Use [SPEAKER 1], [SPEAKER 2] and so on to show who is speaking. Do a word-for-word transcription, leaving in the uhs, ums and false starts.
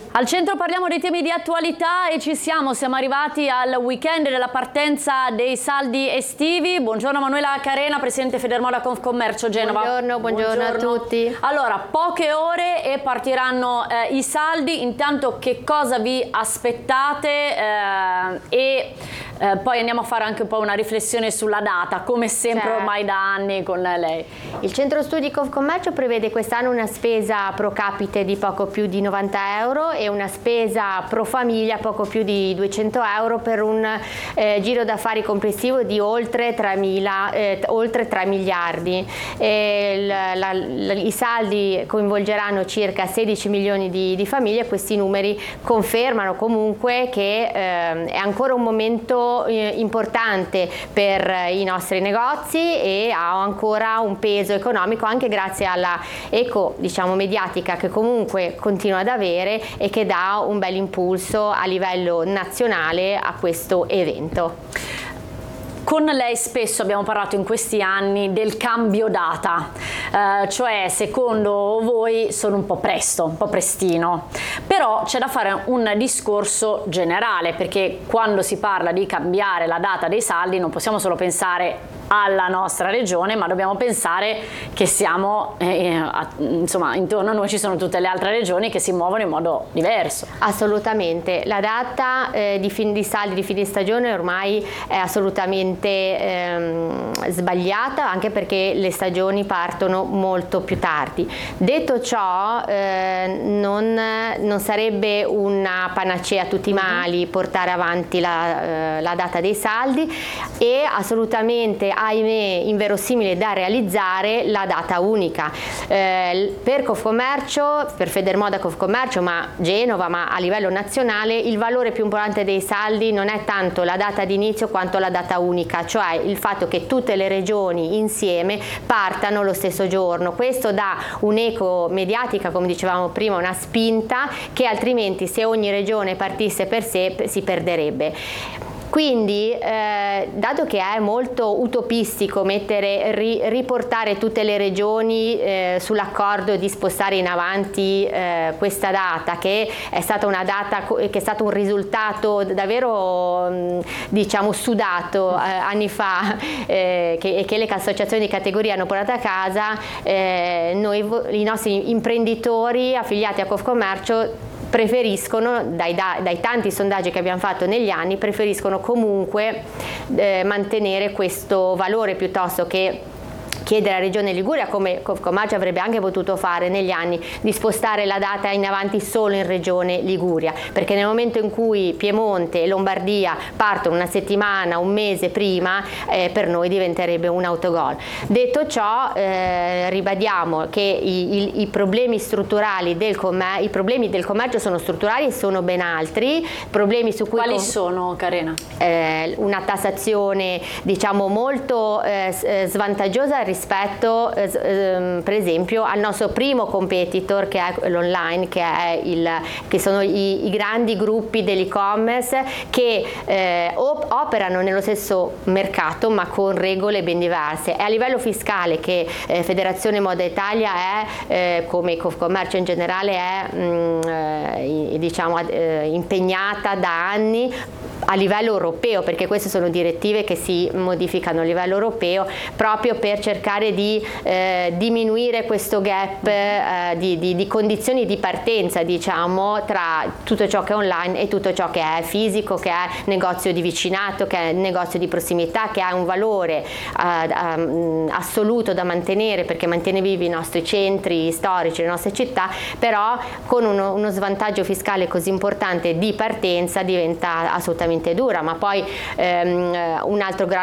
[SPEAKER 1] Al centro parliamo dei temi di attualità e ci siamo, siamo arrivati al weekend della partenza dei saldi estivi. Buongiorno Manuela Carena, Presidente Federmoda Confcommercio Genova.
[SPEAKER 2] Buongiorno, buongiorno, buongiorno a tutti.
[SPEAKER 1] Allora, poche ore e partiranno eh, i saldi. Intanto che cosa vi aspettate eh, e eh, poi andiamo a fare anche un po' una riflessione sulla data, come sempre certo. ormai da anni con lei.
[SPEAKER 2] Il Centro Studi Confcommercio prevede quest'anno una spesa pro capite di poco più di novanta euro e una spesa pro famiglia poco più di duecento euro per un eh, giro d'affari complessivo di oltre tre miliardi. E la, la, la, I saldi coinvolgeranno circa sedici milioni di, di famiglie. Questi numeri confermano comunque che eh, è ancora un momento eh, importante per i nostri negozi e ha ancora un peso economico anche grazie alla eco, diciamo, mediatica che comunque continua ad avere e che dà un bel impulso a livello nazionale a questo evento.
[SPEAKER 1] Con lei spesso abbiamo parlato in questi anni del cambio data, eh, cioè secondo voi sono un po' presto, un po' prestino, però c'è da fare un discorso generale, perché quando si parla di cambiare la data dei saldi non possiamo solo pensare alla nostra regione, ma dobbiamo pensare che siamo, eh, a, insomma, intorno a noi ci sono tutte le altre regioni che si muovono in modo diverso.
[SPEAKER 2] Assolutamente, la data eh, di, fin, di saldi di fine stagione ormai è assolutamente ehm, sbagliata, anche perché le stagioni partono molto più tardi. Detto ciò, eh, non, non sarebbe una panacea a tutti i mali portare avanti la, eh, la data dei saldi e assolutamente ahimè inverosimile da realizzare la data unica. Eh, per Confcommercio, per Federmoda Confcommercio, ma Genova, ma a livello nazionale, il valore più importante dei saldi non è tanto la data di inizio quanto la data unica, cioè il fatto che tutte le regioni insieme partano lo stesso giorno. Questo dà un'eco mediatica, come dicevamo prima, una spinta che altrimenti, se ogni regione partisse per sé, si perderebbe. Quindi, eh, dato che è molto utopistico mettere, ri, riportare tutte le regioni eh, sull'accordo di spostare in avanti eh, questa data, che è stata una data, che è stato un risultato davvero diciamo sudato eh, anni fa, eh, che, che le associazioni di categoria hanno portato a casa, eh, noi, i nostri imprenditori affiliati a Confcommercio preferiscono, dai, dai tanti sondaggi che abbiamo fatto negli anni, preferiscono comunque eh, mantenere questo valore piuttosto che chiedere alla Regione Liguria, come Confcommercio avrebbe anche potuto fare negli anni, di spostare la data in avanti solo in Regione Liguria, perché nel momento in cui Piemonte e Lombardia partono una settimana, un mese prima, eh, per noi diventerebbe un autogol. Detto ciò, eh, ribadiamo che i, i, i problemi strutturali del commercio, i problemi del commercio sono strutturali e sono ben altri. Problemi su cui
[SPEAKER 1] quali sono, Carena?
[SPEAKER 2] Eh, una tassazione, diciamo, molto eh, svantaggiosa rispetto eh, per esempio al nostro primo competitor, che è l'online, che, è il, che sono i, i grandi gruppi dell'e-commerce che eh, op operano nello stesso mercato ma con regole ben diverse. È a livello fiscale che eh, Federazione Moda Italia è, eh, come Confcommercio in generale, è mh, eh, diciamo, eh, impegnata da anni a livello europeo, perché queste sono direttive che si modificano a livello europeo proprio per cercare di eh, diminuire questo gap eh, di, di, di condizioni di partenza, diciamo, tra tutto ciò che è online e tutto ciò che è fisico, che è negozio di vicinato, che è negozio di prossimità, che ha un valore eh, um, assoluto da mantenere perché mantiene vivi i nostri centri storici, le nostre città, però con uno, uno svantaggio fiscale così importante di partenza diventa assolutamente dura. Ma poi ehm, un altro grande